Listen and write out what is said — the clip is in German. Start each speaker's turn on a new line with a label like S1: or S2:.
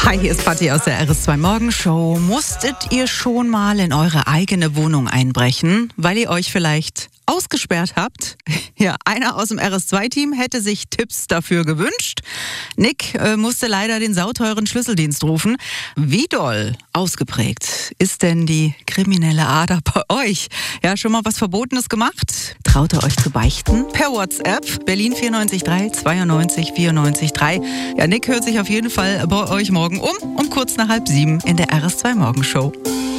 S1: Hi, hier ist Patti aus der RS2 Morgenshow. Musstet ihr schon mal in eure eigene Wohnung einbrechen, weil ihr euch vielleicht ausgesperrt habt? Ja, einer aus dem RS2-Team hätte sich Tipps dafür gewünscht. Nick musste leider den sauteuren Schlüsseldienst rufen. Wie doll ausgeprägt ist denn die kriminelle Ader bei euch? Ja, schon mal was Verbotenes gemacht? Traut ihr euch zu beichten? Per WhatsApp, Berlin 94 92 94 3. Ja, Nick hört sich auf jeden Fall bei euch morgen um kurz nach 6:30 in der RS2 Morgenshow.